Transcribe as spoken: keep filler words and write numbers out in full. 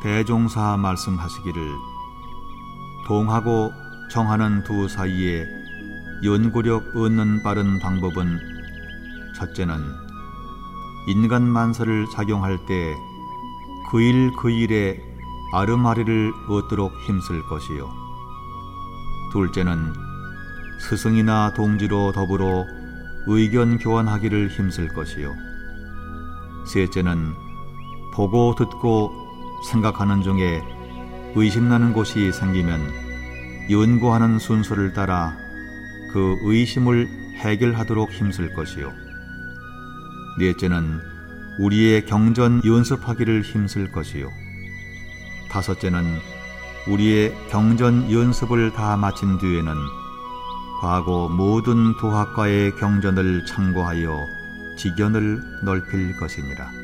대종사 말씀하시기를 동하고 정하는 두 사이에 연구력 얻는 빠른 방법은 첫째는 인간 만사를 작용할 때 그 일 그 일에 아르마리를 얻도록 힘쓸 것이요, 둘째는 스승이나 동지로 더불어 의견 교환하기를 힘쓸 것이요, 셋째는 보고 듣고 생각하는 중에 의심나는 곳이 생기면 연구하는 순서를 따라 그 의심을 해결하도록 힘쓸 것이요, 넷째는 우리의 경전 연습하기를 힘쓸 것이요, 다섯째는 우리의 경전 연습을 다 마친 뒤에는 과거 모든 도학과의 경전을 참고하여 지견을 넓힐 것이니라.